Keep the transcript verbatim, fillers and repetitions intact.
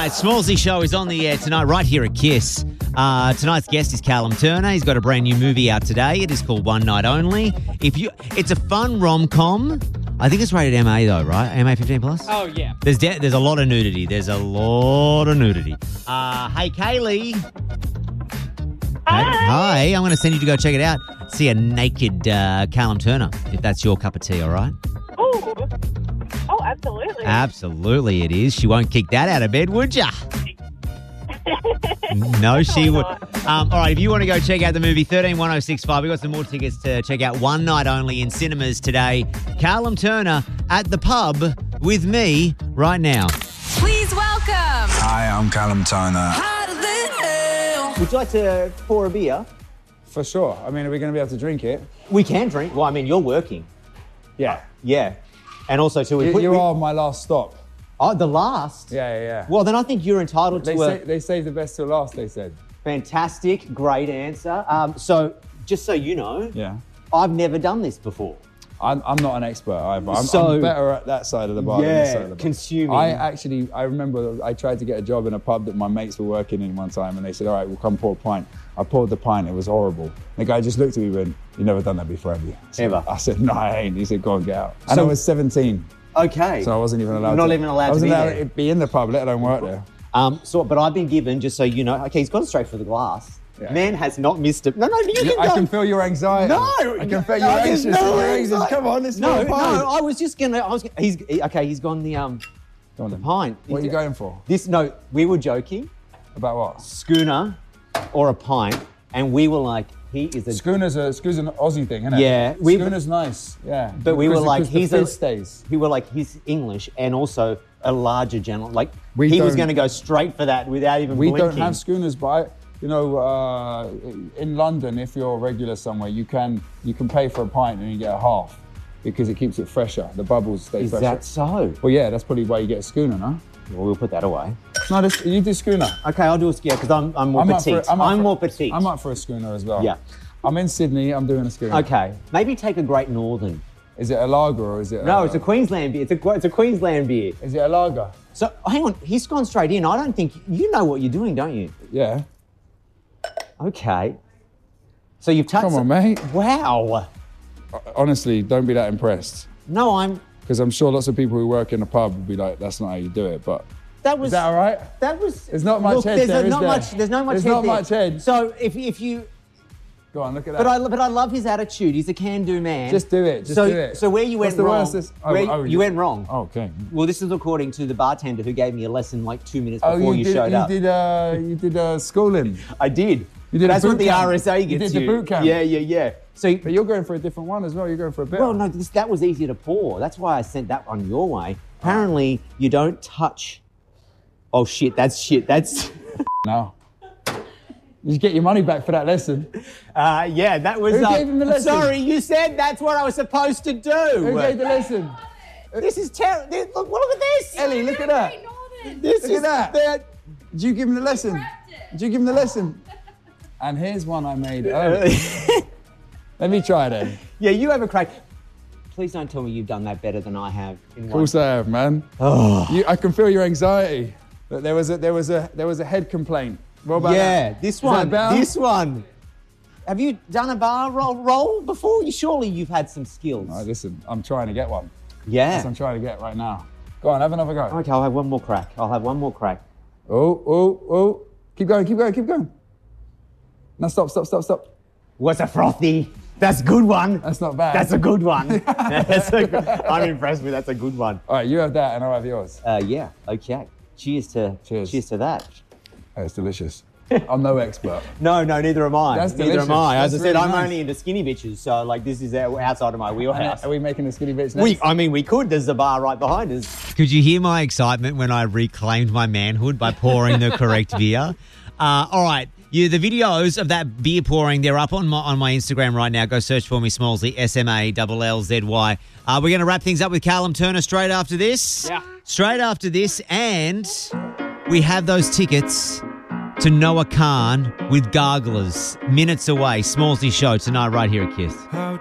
right, Smallsy Show is on the air tonight, right here at Kiss. Uh, tonight's guest is Callum Turner. He's got a brand new movie out today. It is called One Night Only. If you, it's a fun rom-com. I think it's rated M A though, right? M A fifteen plus. Oh yeah. There's de- there's a lot of nudity. There's a lot of nudity. Uh, hey, Kaylee. Hi. Hey, hi. I'm going to send you to go check it out. See a naked uh, Callum Turner, if that's your cup of tea. All right. Oh, oh, absolutely. Absolutely, it is. She won't kick that out of bed, would ya? No, she would. Um, all right, if you want to go check out the movie thirteen one oh six five, we've got some more tickets to check out One Night Only in cinemas today. Callum Turner at the pub with me right now. Please welcome. Hi, I'm Callum Turner. Would you like to pour a beer? For sure. I mean, are we going to be able to drink it? We can drink. Well, I mean, you're working. Yeah. Yeah. And also, too, we You, put... you we- are my last stop. Oh, the last? Yeah, yeah, yeah. Well, then I think you're entitled They, to say, a they saved the best till last, they said. fantastic, great answer. Um, so, just so you know, Yeah. I've never done this before. I'm, I'm not an expert either. I'm, So- I'm better at that side of the bar than this side of the bar. consuming. I actually, I remember I tried to get a job in a pub that my mates were working in one time, and they said, all right, we'll come pour a pint. I poured the pint, it was horrible. The guy just looked at me and went, you've never done that before, have you? So Ever? I said, no, I ain't. He said, go and get out. And So- I was seventeen, Okay. so I wasn't even allowed Not to. even allowed I to wasn't be allowed there. to be in the pub, let alone work there. Um, so, but I've been given, just so you know, okay, he's gone straight for the glass. Yeah. Man has not missed it. No, no, you can I go. can feel your anxiety. No, I can feel no, your there's anxious. no Your anxious. anxiety. Come on, let's No, do a pint. no, I was just gonna. I was. He's he, okay. He's gone the um, Go on the then. pint. What are you going for? This no, we were joking. About what? Schooner, or a pint, and we were like, he is a. Schooner's a schooner's an Aussie thing, isn't it? Yeah, we- Schooner's nice. Yeah, But we were Because- like, because the he's a. fizz stays. We were like, he's English and also a larger gentleman. Like We he was don't- going to go straight for that without even We blinking. don't have schooners, but I, you know, uh, in London, if you're regular somewhere, you can you can pay for a pint and you get a half because it keeps it fresher. The bubbles stay Is fresher. that so? Well, yeah, that's probably why you get a schooner, no? Well, we'll put that away. No, this, you do schooner. Okay, I'll do a yeah because I'm I'm more I'm up petite. for- I'm up for- more petite. I'm up for a schooner as well. Yeah. I'm in Sydney. I'm doing a schooner. Okay, maybe take a Great Northern. Is it a lager or is it? No, a, it's a Queensland beer. It's a it's a Queensland beer. Is it a lager? So hang on, he's gone straight in. I don't think you know what you're doing, don't you? Yeah. Okay. So you've touched. Come on, mate. Wow. Honestly, don't be that impressed. No, I'm. Because I'm sure lots of people who work in a pub will be like, that's not how you do it. But That was. is that all right? That was. There's not much look, head there's there, a- is not there? much. There's no much There's head not there. much head. So if if you. Go on, look at that. But I but I love his attitude. He's a can-do man. Just do it, just so, do it. So where you What's went the wrong? worst is- oh, where oh, you you- went wrong. Oh, okay. Well, this is according to the bartender who gave me a lesson like two minutes Oh, before you, you, did, showed you up. did, uh, you did uh, schooling. I did. You did a That's boot what the camp. R S A You gets did the boot camp. Yeah, yeah, yeah. So, But you're going for a different one as well. You're going for a bit. well, no, this, that was easier to pour. That's why I sent that one your way. Apparently, you don't touch. Oh shit! That's shit. That's. No. You get your money back for that lesson. Uh, yeah, that was. Who uh, gave him the lesson? Sorry, you said that's what I was supposed to do. Who gave the lesson? This is terrible. Look, look at this. Ellie, look at that. This Look is at that. that. Did you give him the lesson? Did you give him the lesson? And here's one I made earlier. Let me try then. Yeah, you have a crack. Please don't tell me you've done that better than I have. In Of one. course I have, man. Oh. You, I can feel your anxiety. But there was a there was a there was a head complaint. What about Yeah, that? this Is one. that better? This one. Have you done a bar roll, roll before? You surely you've had some skills. All right, listen, I'm trying to get one. Yeah. That's what I'm trying to get right now. Go on, have another go. Okay, I'll have one more crack. I'll have one more crack. Oh, oh, oh. Keep going, keep going, keep going. Now stop, stop, stop, stop. What's a frothy? That's a good one. That's not bad. That's a good one. That's a good, I'm impressed with. That's a good one. All right, you have that and I'll have yours. Uh, yeah. Okay. Cheers to. Cheers. Cheers to that. Oh, it's delicious. I'm no expert. No, no, neither am I. That's neither delicious. am I. As That's I said, really I'm nice. only into skinny bitches, so like this is out- outside of my wheelhouse. Are we making a skinny bitch next? We, I mean, we could. There's a bar right behind us. Could you hear my excitement when I reclaimed my manhood by pouring the correct beer? Uh, all right. You, the videos of that beer pouring, they're up on my, on my Instagram right now. Go search for me, Smallsy, S M A L L Z Y. Uh, we're going to wrap things up with Callum Turner straight after this. Yeah. Straight after this. And we have those tickets to Noah Khan with Garglers minutes away. Smallsy show tonight right here at Kiss. How